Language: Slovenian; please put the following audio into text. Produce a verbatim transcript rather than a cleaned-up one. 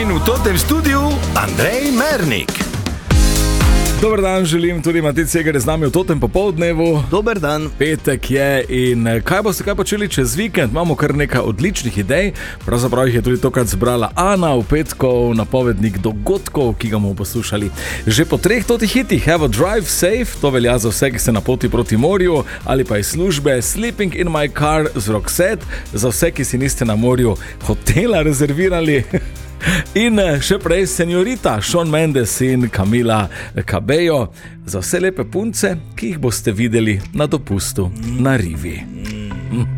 In v tem studiu Andrej Mernik. Dober dan, želim tudi Matej Cegar z nami v totem popoldnevu. Dober dan. Petek je in kaj boste kaj počeli čez vikend? Imamo kar nekaj odličnih idej. Pravzaprav jih je tudi tokrat zbrala Ana v petkov, napovednik dogodkov, ki ga bomo poslušali. Že po treh totih hitih Have a Drive Safe, to velja za vse, ki ste na poti proti morju, ali pa iz službe Sleeping in my car z Roxette, za vse, ki si niste na morju hotela rezervirali. In še prej Señorita, Shawn Mendes in Camila Cabello, za vse lepe punce, ki jih boste videli na dopustu na rivi.